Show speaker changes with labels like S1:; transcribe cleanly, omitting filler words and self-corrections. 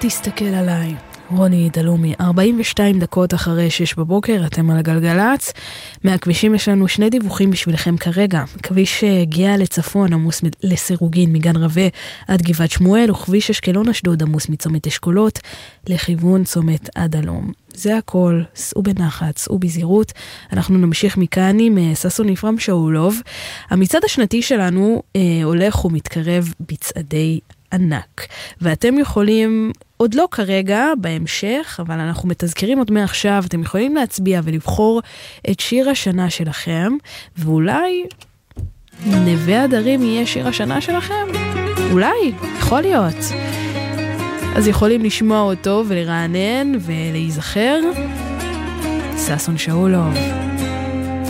S1: תסתכל עליי. רוני דלומי, 42 דקות אחרי 6 בבוקר, אתם על הגלגלץ. מהכבישים יש לנו שני דיווחים בשבילכם כרגע. כביש הגיע לצפון עמוס לסירוגין מגן רווה עד גבעת שמואל, וכביש אשקלון אשדוד עמוס מצומת אשכולות לכיוון צומת עד הלום. זה הכל, סעו בנחת, סעו בזהירות. אנחנו נמשיך מכאן עם ששון יפרם שאולוב. המצעד השנתי שלנו הולך ומתקרב בצעדי ענק, ואתם יכולים, עוד לא כרגע, בהמשך, אבל אנחנו מתזכרים עוד מעכשיו, אתם יכולים להצביע ולבחור את שיר השנה שלכם, ואולי נווה הדרים יהיה שיר השנה שלכם? אולי, יכול להיות. אז יכולים לשמוע אותו ולרענן ולהיזכר. ששון שאולוב.